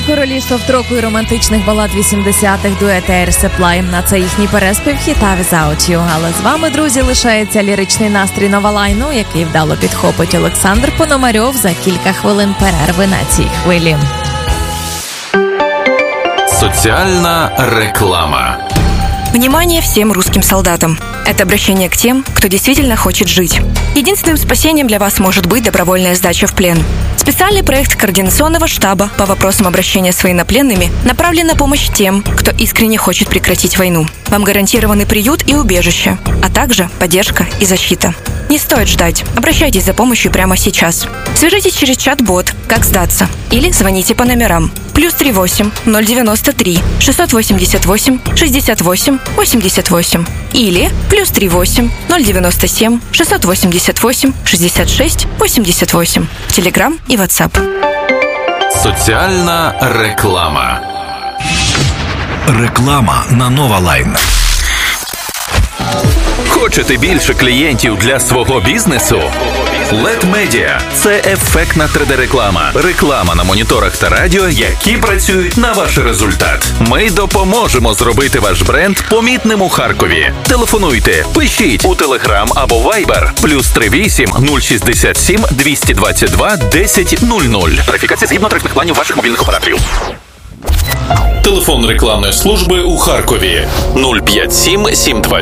королі софт-року і романтичних балад 80-х дует Air Supply. На це їхній переспів хіта Without You. Але з вами, друзі, лишається ліричний настрій Новалайну, який вдало підхопить Олександр Пономарьов за кілька хвилин перерви на цій хвилі. Соціальна реклама. Внимание всем русским солдатам. Это обращение к тем, кто действительно хочет жить. Единственным спасением для вас может быть добровольная сдача в плен. Специальный проект Координационного штаба по вопросам обращения с военнопленными направлен на помощь тем, кто искренне хочет прекратить войну. Вам гарантированы приют и убежище, а также поддержка и защита. Не стоит ждать. Обращайтесь за помощью прямо сейчас. Свяжитесь через чат-бот «Как сдаться» или звоните по номерам +38 093 688 68 88 или +38 097 688 66 88. Телеграм и WhatsApp. Соціальна реклама. Реклама на Новалайн. Хочете більше клієнтів для свого бізнесу? LED Media – це ефектна 3D-реклама. Реклама на моніторах та радіо, які працюють на ваш результат. Ми допоможемо зробити ваш бренд помітним у Харкові. Телефонуйте, пишіть у Telegram або Viber +38 067 222 1000. Тарифікація згідно тарифних планів ваших мобільних операторів. Телефон рекламної служби у Харкові 057 728